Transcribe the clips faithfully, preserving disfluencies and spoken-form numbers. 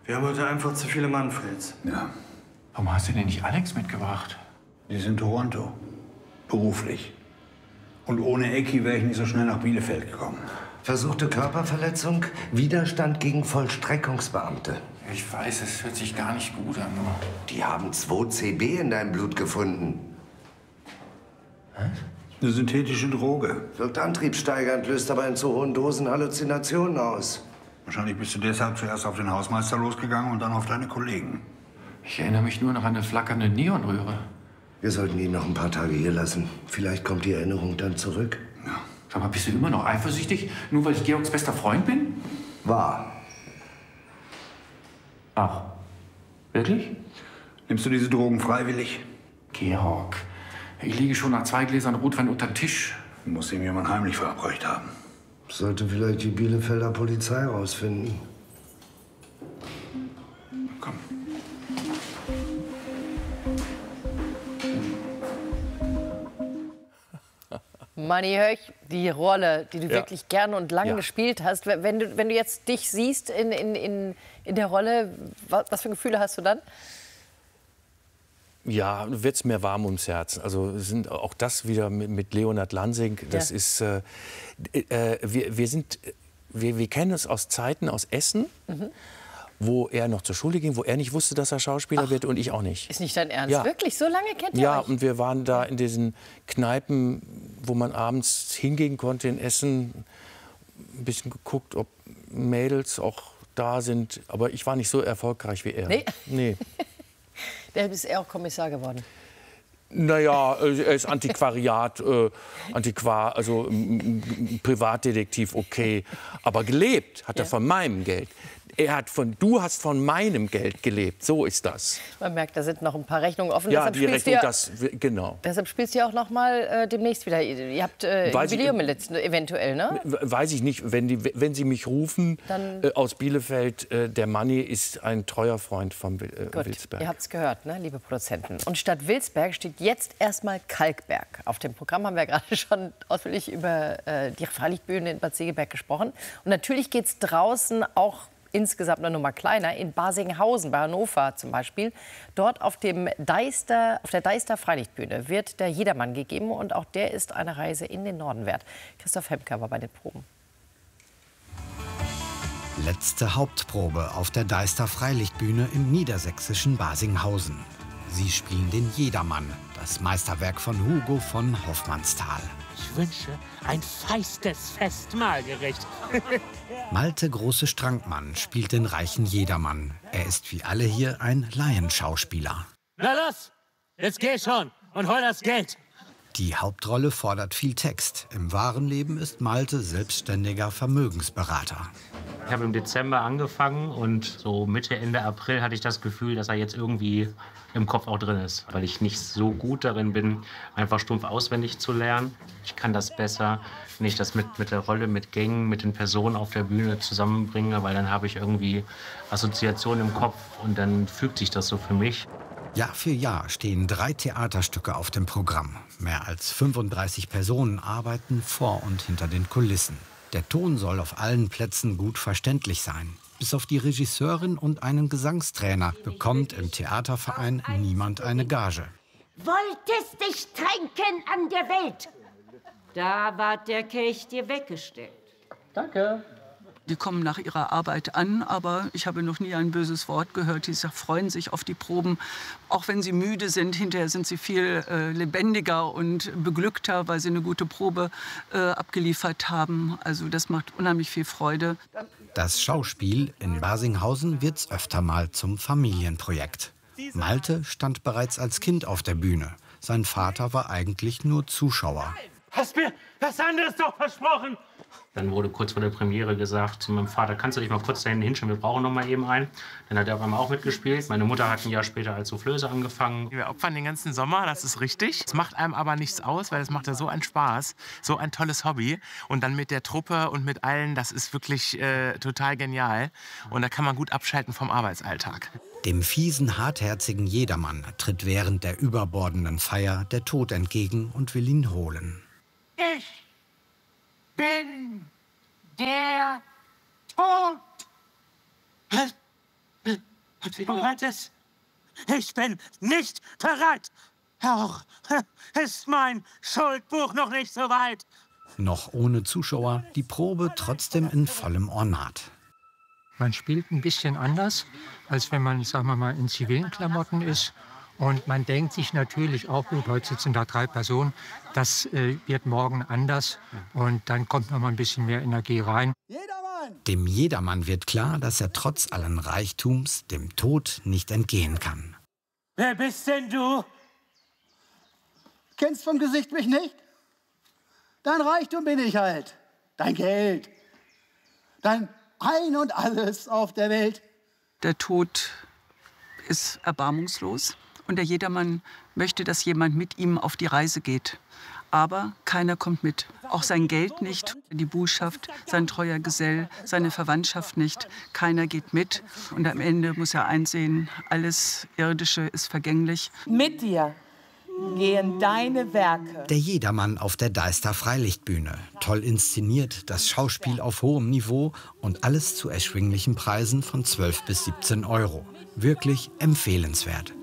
Wir haben heute einfach zu viele Manfreds. Ja. Warum hast du denn nicht Alex mitgebracht? Die sind in Toronto. Beruflich. Und ohne Ecki wäre ich nicht so schnell nach Bielefeld gekommen. Versuchte Körperverletzung, Widerstand gegen Vollstreckungsbeamte. Ich weiß, es hört sich gar nicht gut an. Die haben zwei C B in deinem Blut gefunden. Was? Eine synthetische Droge. Wirkt antriebssteigernd, löst aber in zu hohen Dosen Halluzinationen aus. Wahrscheinlich bist du deshalb zuerst auf den Hausmeister losgegangen und dann auf deine Kollegen. Ich erinnere mich nur noch an eine flackernde Neonröhre. Wir sollten ihn noch ein paar Tage hier lassen. Vielleicht kommt die Erinnerung dann zurück. Ja. Sag mal, bist du immer noch eifersüchtig, nur weil ich Georgs bester Freund bin? Wahr. Ach, wirklich? Nimmst du diese Drogen freiwillig? Georg, ich liege schon nach zwei Gläsern Rotwein unter Tisch. Muss ihm jemand heimlich verabreicht haben. Sollte vielleicht die Bielefelder Polizei rausfinden. Komm. Manni Höch, die Rolle, die du Ja. wirklich gerne und lange Ja. gespielt hast. Wenn du, wenn du jetzt dich siehst in, in, in, in der Rolle, was, was für Gefühle hast du dann? Ja, wird es mir warm ums Herz. Also sind auch das wieder mit, mit Leonhard Lansing. Das Ja. ist, äh, äh, wir, wir sind, wir, wir kennen es aus Zeiten aus Essen, Mhm. wo er noch zur Schule ging, wo er nicht wusste, dass er Schauspieler wird und ich auch nicht. Ist nicht dein Ernst? Ja. Wirklich? So lange kennt ihr Ja, euch? und wir waren da in diesen Kneipen, wo man abends hingehen konnte in Essen, ein bisschen geguckt, ob Mädels auch da sind. Aber ich war nicht so erfolgreich wie er. Nee? Nee. Der ist eher auch Kommissar geworden. Naja, äh, er ist Antiquariat, äh, Antiquar, also m- m- Privatdetektiv, okay. Aber gelebt hat er Ja. von meinem Geld. Er hat von, du hast von meinem Geld gelebt, so ist das. Man merkt, da sind noch ein paar Rechnungen offen. Ja, deshalb die spielst du Rechnung, ja, das, genau. deshalb spielst du ja auch noch mal äh, demnächst wieder. Ihr habt äh, Weiß ich- Jubiläum im letzten, eventuell, ne? Weiß ich nicht, wenn, die, wenn Sie mich rufen Dann- äh, aus Bielefeld, äh, der Manni ist ein treuer Freund von Wil äh, Gut, Wilsberg. ihr habt es gehört, ne, liebe Produzenten. Und statt Wilsberg steht jetzt erstmal Kalkberg. Auf dem Programm haben wir gerade schon ausführlich über äh, die Freilichtbühne in Bad Segeberg gesprochen. Und natürlich geht es draußen auch insgesamt eine Nummer kleiner, in Barsinghausen, bei Hannover zum Beispiel. Dort auf, dem Deister, auf der Deister Freilichtbühne wird der Jedermann gegeben. Und auch der ist eine Reise in den Norden wert. Christoph Hemker war bei den Proben. Letzte Hauptprobe auf der Deister Freilichtbühne im niedersächsischen Barsinghausen. Sie spielen den Jedermann, das Meisterwerk von Hugo von Hoffmannsthal. Ich wünsche ein feistes Festmahlgericht. Malte Große-Strankmann spielt den reichen Jedermann. Er ist wie alle hier ein Laienschauspieler. Na los, jetzt geh schon und hol das Geld. Die Hauptrolle fordert viel Text. Im wahren Leben ist Malte selbstständiger Vermögensberater. Ich habe im Dezember angefangen und so Mitte, Ende April hatte ich das Gefühl, dass er jetzt irgendwie im Kopf auch drin ist. Weil ich nicht so gut darin bin, einfach stumpf auswendig zu lernen. Ich kann das besser, wenn ich das mit, mit der Rolle, mit Gängen, mit den Personen auf der Bühne zusammenbringe, weil dann habe ich irgendwie Assoziationen im Kopf und dann fügt sich das so für mich. Jahr für Jahr stehen drei Theaterstücke auf dem Programm. Mehr als fünfunddreißig Personen arbeiten vor und hinter den Kulissen. Der Ton soll auf allen Plätzen gut verständlich sein. Bis auf die Regisseurin und einen Gesangstrainer bekommt im Theaterverein niemand eine Gage. Wolltest dich tränken an der Welt. Da ward der Kelch dir weggestellt. Danke. Die kommen nach ihrer Arbeit an, aber ich habe noch nie ein böses Wort gehört. Die freuen sich auf die Proben. Auch wenn sie müde sind, hinterher sind sie viel äh, lebendiger und beglückter, weil sie eine gute Probe äh, abgeliefert haben. Also das macht unheimlich viel Freude. Das Schauspiel in Barsinghausen wird's öfter mal zum Familienprojekt. Malte stand bereits als Kind auf der Bühne. Sein Vater war eigentlich nur Zuschauer. Hast mir was anderes doch versprochen. Dann wurde kurz vor der Premiere gesagt zu meinem Vater, kannst du dich mal kurz da hinten hinschauen, wir brauchen noch mal eben einen. Dann hat er auf einmal auch mitgespielt. Meine Mutter hat ein Jahr später als Soufflöse angefangen. Wir opfern den ganzen Sommer, das ist richtig. Es macht einem aber nichts aus, weil es macht ja so einen Spaß, so ein tolles Hobby. Und dann mit der Truppe und mit allen, das ist wirklich äh, total genial. Und da kann man gut abschalten vom Arbeitsalltag. Dem fiesen, hartherzigen Jedermann tritt während der überbordenden Feier der Tod entgegen und will ihn holen. Ich bin der Tod. Bereit? Ich bin nicht bereit. Auch ist mein Schuldbuch noch nicht so weit. Noch ohne Zuschauer, die Probe trotzdem in vollem Ornat. Man spielt ein bisschen anders, als wenn man, sagen wir mal, in zivilen Klamotten ist. Und man denkt sich natürlich auch, gut, heute sitzen da drei Personen, das äh, wird morgen anders. Und dann kommt noch mal ein bisschen mehr Energie rein. Dem Jedermann wird klar, dass er trotz allen Reichtums dem Tod nicht entgehen kann. Wer bist denn du? Kennst vom Gesicht mich nicht? Dein Reichtum bin ich halt. Dein Geld. Dein Ein und Alles auf der Welt. Der Tod ist erbarmungslos. Und der Jedermann möchte, dass jemand mit ihm auf die Reise geht. Aber keiner kommt mit. Auch sein Geld nicht, die Buhlschaft, sein treuer Gesell, seine Verwandtschaft nicht. Keiner geht mit. Und am Ende muss er einsehen, alles Irdische ist vergänglich. Mit dir gehen deine Werke. Der Jedermann auf der Deister Freilichtbühne. Toll inszeniert, das Schauspiel auf hohem Niveau und alles zu erschwinglichen Preisen von zwölf bis siebzehn Euro. Wirklich empfehlenswert.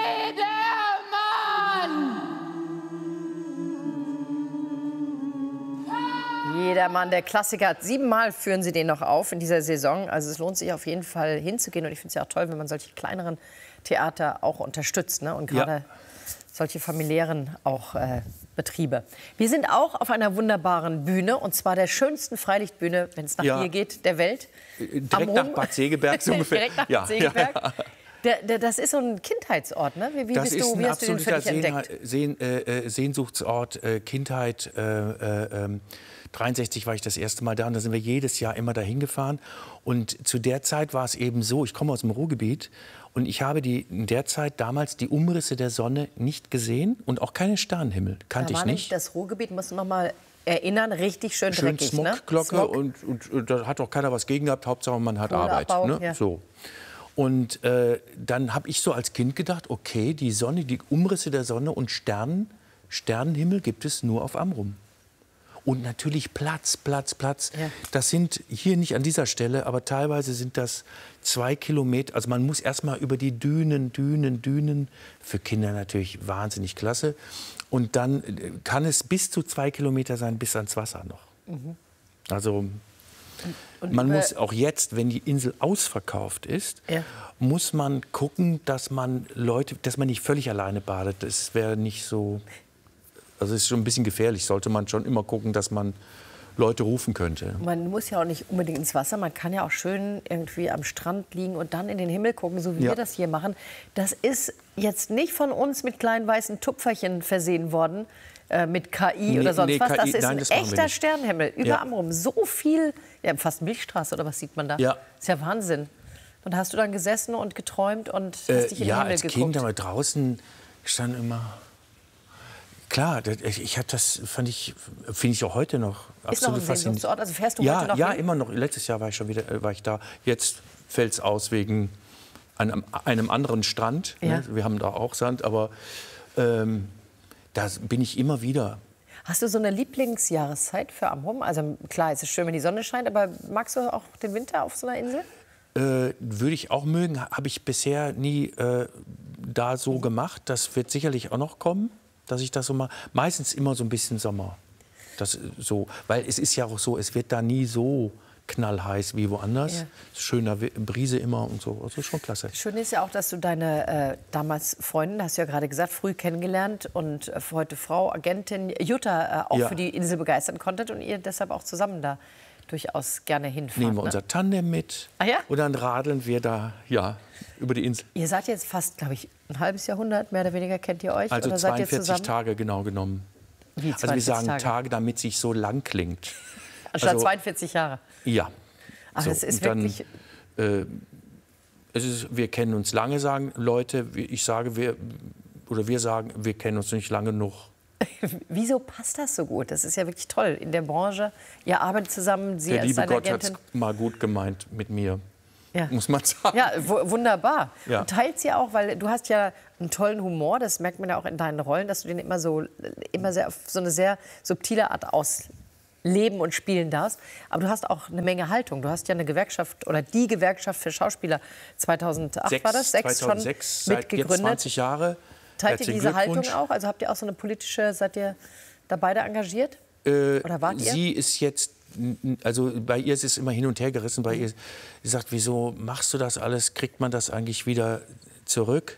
Jedermann, der Klassiker. Siebenmal führen Sie den noch auf in dieser Saison. Also es lohnt sich auf jeden Fall hinzugehen. Und ich finde es ja auch toll, wenn man solche kleineren Theater auch unterstützt. Ne? Und gerade ja. solche familiären auch äh, Betriebe. Wir sind auch auf einer wunderbaren Bühne. Und zwar der schönsten Freilichtbühne, wenn es nach ja. hier geht, der Welt. Direkt nach Bad Segeberg so ungefähr. Direkt nach ja. Bad Segeberg. Ja. Der, der, das ist so ein Kindheitsort, ne? Wie, wie, das bist ist du, wie ein hast du den für dich entdeckt? Sehn, äh, Sehnsuchtsort, äh, Kindheit. Äh, äh, dreiundsechzig war ich das erste Mal da und da sind wir jedes Jahr immer dahin gefahren. Und zu der Zeit war es eben so, ich komme aus dem Ruhrgebiet und ich habe die, in der Zeit damals die Umrisse der Sonne nicht gesehen und auch keinen Sternenhimmel, kannte da war ich nicht. Das Ruhrgebiet, musst du noch mal erinnern, richtig schön, schön dreckig. Schön Smogglocke, ne? und, und, und da hat auch keiner was gegen gehabt, Hauptsache man hat Arbeit. Abbau, Ne? Ja. So. Und äh, dann habe ich so als Kind gedacht, okay, die Sonne, die Umrisse der Sonne und Sternen, Sternenhimmel gibt es nur auf Amrum. Und natürlich Platz, Platz, Platz. Ja. Das sind hier nicht an dieser Stelle, aber teilweise sind das zwei Kilometer. Also man muss erst mal über die Dünen, Dünen, Dünen. Für Kinder natürlich wahnsinnig klasse. Und dann kann es bis zu zwei Kilometer sein, bis ans Wasser noch. Mhm. Also und man muss auch jetzt, wenn die Insel ausverkauft ist, ja. muss man gucken, dass man Leute, dass man nicht völlig alleine badet. Das wäre nicht so. Also es ist schon ein bisschen gefährlich. Sollte man schon immer gucken, dass man Leute rufen könnte. Man muss ja auch nicht unbedingt ins Wasser. Man kann ja auch schön irgendwie am Strand liegen und dann in den Himmel gucken, so wie ja. wir das hier machen. Das ist jetzt nicht von uns mit kleinen weißen Tupferchen versehen worden, äh, mit K I nee, oder sonst nee, was. Das K I, ist nein, ein das echter Sternenhimmel über ja. Amrum. So viel, ja, fast Milchstraße oder was sieht man da? Ja. Das ist ja Wahnsinn. Und hast du dann gesessen und geträumt und hast äh, dich in ja, den Himmel als geguckt? Kind, aber draußen stand immer. Klar, ich hatte das fand ich finde ich auch heute noch ist noch ein Sehnsuchtsort? Also fährst du ja, heute noch ja, hin? immer noch. Letztes Jahr war ich schon wieder war ich da. Jetzt fällt es aus wegen einem, einem anderen Strand. Ja. Ne? Wir haben da auch Sand, aber ähm, da bin ich immer wieder. Hast du so eine Lieblingsjahreszeit für Amrum? Also klar, es ist schön, wenn die Sonne scheint, aber magst du auch den Winter auf so einer Insel? Äh, würde ich auch mögen. Habe ich bisher nie äh, da so gemacht. Das wird sicherlich auch noch kommen. Dass ich das so mache. Meistens immer so ein bisschen Sommer. Das, so. Weil es ist ja auch so, es wird da nie so knallheiß wie woanders. Ja. Schöner Brise immer und so. Also schon klasse. Schön ist ja auch, dass du deine äh, damals Freundin, hast du ja gerade gesagt, früh kennengelernt und äh, heute Frau, Agentin Jutta äh, auch ja. für die Insel begeistern konntet und ihr deshalb auch zusammen da durchaus gerne hinfahrt. Nehmen wir ne? unser Tandem mit ah, ja? und dann radeln wir da ja, über die Insel. Ihr seid jetzt fast, glaube ich, ein halbes Jahrhundert, mehr oder weniger kennt ihr euch? Also oder zweiundvierzig seid ihr zusammen? Tage genau genommen. Wie, also wir sagen Tage, Tage damit es sich so lang klingt. Anstatt also, zweiundvierzig Jahre? Ja. Ach, so, das ist dann, wirklich... Äh, es ist, wir kennen uns lange, sagen Leute. Ich sage, wir, oder wir sagen, wir kennen uns nicht lange genug. Wieso passt das so gut? Das ist ja wirklich toll in der Branche. Ihr arbeitet zusammen, Sie der als liebe seine Gott hat Agentin. es mal gut gemeint mit mir, ja. muss man sagen. Ja, wunderbar. Ja. Und teilt sie auch, weil du hast ja einen tollen Humor, das merkt man ja auch in deinen Rollen, dass du den immer so, immer sehr, auf so eine sehr subtile Art auslebst. leben und spielen darfst. Aber du hast auch eine Menge Haltung. Du hast ja eine Gewerkschaft oder die Gewerkschaft für Schauspieler zweitaunacht Sechs, war das, sechs zweitausendsechs, schon seit mitgegründet. jetzt zwanzig Jahre. Teilt ihr Herzlichen diese Haltung Glückwunsch. auch? Also habt ihr auch so eine politische, seid ihr da beide engagiert? Äh, Oder wart ihr? Sie ist jetzt, also bei ihr ist es immer hin und her gerissen. Bei ihr, sie sagt, wieso machst du das alles? Kriegt man das eigentlich wieder zurück?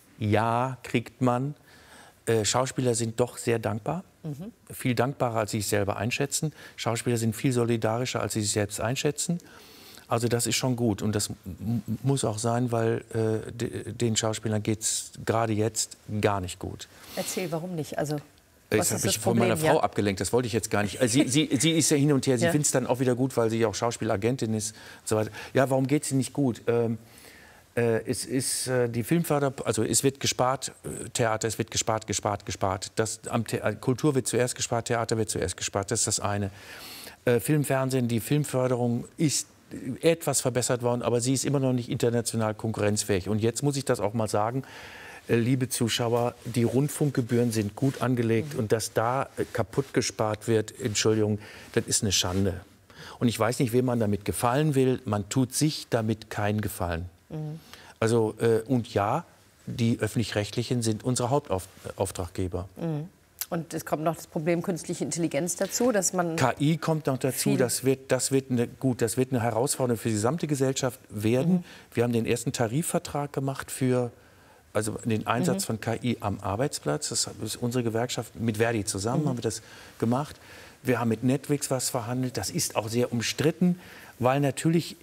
Ja, kriegt man. Äh, Schauspieler sind doch sehr dankbar. Mhm. Viel dankbarer, als sie sich selber einschätzen. Schauspieler sind viel solidarischer, als sie sich selbst einschätzen. Also das ist schon gut und das muss auch sein, weil äh, den Schauspielern geht es gerade jetzt gar nicht gut. Erzähl, warum nicht? Also, das habe ich von meiner Frau ja? abgelenkt, das wollte ich jetzt gar nicht. Also sie, sie, sie ist ja hin und her, sie ja. findet es dann auch wieder gut, weil sie auch Schauspielagentin ist und so weiter. Ja, warum geht es ihr nicht gut? Ähm, äh, es ist äh, die Filmförder, also es wird gespart, äh, Theater, es wird gespart, gespart, gespart. Das, am The Kultur wird zuerst gespart, Theater wird zuerst gespart, das ist das eine. Äh, Film, Fernsehen, die Filmförderung ist etwas verbessert worden, aber sie ist immer noch nicht international konkurrenzfähig. Und jetzt muss ich das auch mal sagen, äh, liebe Zuschauer, die Rundfunkgebühren sind gut angelegt und dass da äh, kaputt gespart wird, Entschuldigung, das ist eine Schande. Und ich weiß nicht, wem man damit gefallen will, man tut sich damit keinen Gefallen. Mhm. Also, äh, und ja, die Öffentlich-Rechtlichen sind unsere Hauptauftraggeber. Mhm. Und es kommt noch das Problem künstliche Intelligenz dazu, dass man K I kommt noch dazu. Das wird, das wird eine, gut, das wird eine Herausforderung für die gesamte Gesellschaft werden. Mhm. Wir haben den ersten Tarifvertrag gemacht für also den Einsatz mhm. von K I am Arbeitsplatz. Das ist unsere Gewerkschaft mit Verdi zusammen mhm. haben wir das gemacht. Wir haben mit Netflix was verhandelt. Das ist auch sehr umstritten, weil natürlich,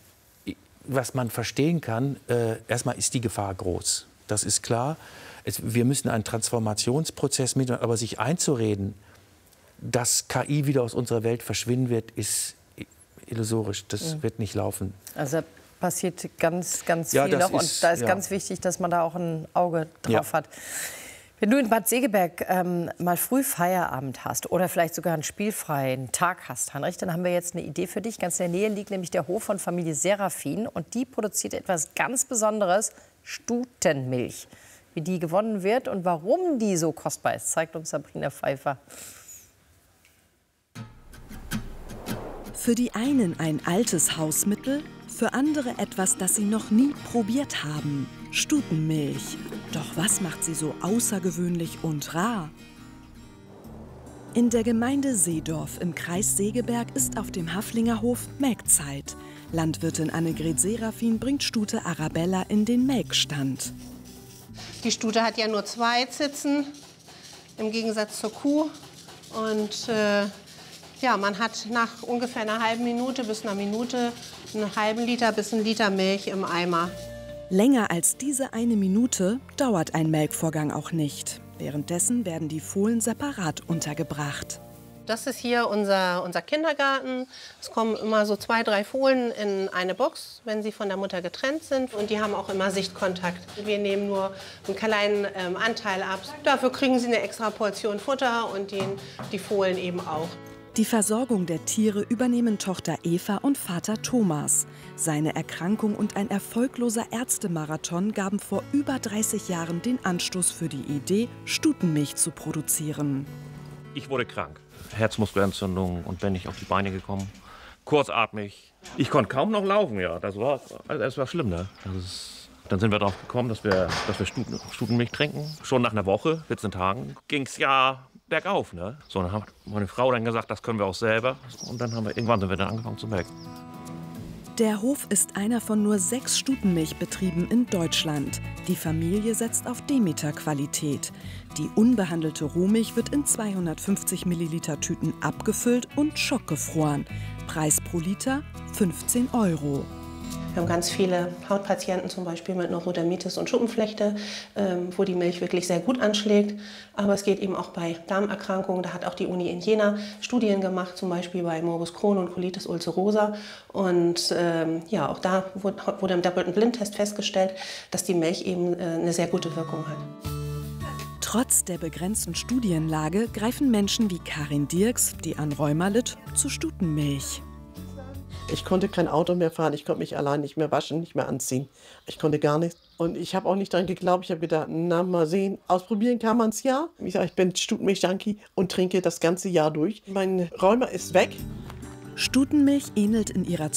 was man verstehen kann, äh, erstmal ist die Gefahr groß. Das ist klar. Es, wir müssen einen Transformationsprozess mit, aber sich einzureden, dass K I wieder aus unserer Welt verschwinden wird, ist illusorisch. Das mhm. wird nicht laufen. Also passiert ganz, ganz ja, viel noch. Ist, und da ist ja. ganz wichtig, dass man da auch ein Auge drauf ja. hat. Wenn du in Bad Segeberg ähm, mal früh Feierabend hast oder vielleicht sogar einen spielfreien Tag hast, Heinrich, dann haben wir jetzt eine Idee für dich. Ganz in der Nähe liegt nämlich der Hof von Familie Serafin und die produziert etwas ganz Besonderes, Stutenmilch. Wie die gewonnen wird und warum die so kostbar ist, zeigt uns Sabrina Pfeiffer. Für die einen ein altes Hausmittel, für andere etwas, das sie noch nie probiert haben. Stutenmilch. Doch was macht sie so außergewöhnlich und rar? In der Gemeinde Seedorf im Kreis Segeberg ist auf dem Haflinger Hof Melkzeit. Landwirtin Annegret Serafin bringt Stute Arabella in den Melkstand. Die Stute hat ja nur zwei Zitzen, im Gegensatz zur Kuh. Und äh, ja, man hat nach ungefähr einer halben Minute bis einer Minute einen halben Liter bis einen Liter Milch im Eimer. Länger als diese eine Minute dauert ein Melkvorgang auch nicht. Währenddessen werden die Fohlen separat untergebracht. Das ist hier unser, unser Kindergarten. Es kommen immer so zwei, drei Fohlen in eine Box, wenn sie von der Mutter getrennt sind. Und die haben auch immer Sichtkontakt. Wir nehmen nur einen kleinen ähm, Anteil ab. Dafür kriegen sie eine extra Portion Futter und den, die Fohlen eben auch. Die Versorgung der Tiere übernehmen Tochter Eva und Vater Thomas. Seine Erkrankung und ein erfolgloser Ärztemarathon gaben vor über dreißig Jahren den Anstoß für die Idee, Stutenmilch zu produzieren. Ich wurde krank. Herzmuskelentzündung und bin nicht auf die Beine gekommen. Kurzatmig. Ich konnte kaum noch laufen, ja. Das war, das war schlimm, ne? Das ist, dann sind wir darauf gekommen, dass wir, dass wir Stuten, Stutenmilch trinken. Schon nach einer Woche, vierzehn Tagen, ging es ja bergauf, ne? So, dann hat meine Frau dann gesagt, das können wir auch selber. Und dann haben wir, irgendwann sind wir dann angefangen zu melken. Der Hof ist einer von nur sechs Stutenmilchbetrieben in Deutschland. Die Familie setzt auf Demeter-Qualität. Die unbehandelte Rohmilch wird in zweihundertfünfzig Milliliter Tüten abgefüllt und schockgefroren. Preis pro Liter fünfzehn Euro. Wir haben ganz viele Hautpatienten, zum Beispiel mit Neurodermitis und Schuppenflechte, ähm, wo die Milch wirklich sehr gut anschlägt. Aber es geht eben auch bei Darmerkrankungen. Da hat auch die Uni in Jena Studien gemacht, zum Beispiel bei Morbus Crohn und Colitis ulcerosa. Und ähm, ja, auch da wurde, wurde im doppelten Blindtest festgestellt, dass die Milch eben äh, eine sehr gute Wirkung hat. Trotz der begrenzten Studienlage greifen Menschen wie Karin Dirks, die an Rheuma litt, zu Stutenmilch. Ich konnte kein Auto mehr fahren, ich konnte mich allein nicht mehr waschen, nicht mehr anziehen. Ich konnte gar nichts. Und ich habe auch nicht dran geglaubt. Ich habe gedacht, na, mal sehen. Ausprobieren kann man es ja. Ich sage, ich bin Stutenmilch-Junkie und trinke das ganze Jahr durch. Mein Rheuma ist weg. Stutenmilch ähnelt in ihrer